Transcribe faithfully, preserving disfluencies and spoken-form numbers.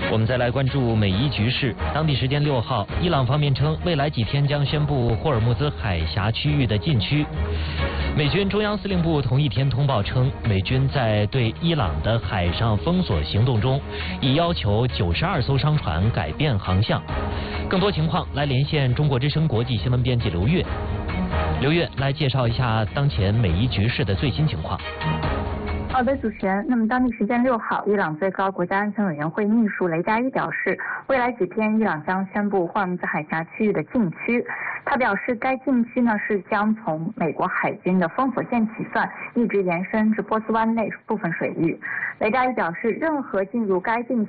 我们再来关注美伊局势。当地时间六号，伊朗方面称，未来几天将宣布霍尔木兹海峡区域的禁区。美军中央司令部同一天通报称，美军在对伊朗的海上封锁行动中，已要求九十二艘商船改变航向。更多情况来连线中国之声国际新闻编辑刘越。刘越来介绍一下当前美伊局势的最新情况。 好的，主持人。那么当地时间六号，伊朗最高国家安全委员会秘书雷加伊表示，未来几天伊朗将宣布霍尔木兹海峡区域的禁区。他表示，该禁区呢是将从美国海军的封锁线起算，一直延伸至波斯湾内部分水域。雷加伊表示，任何进入该禁区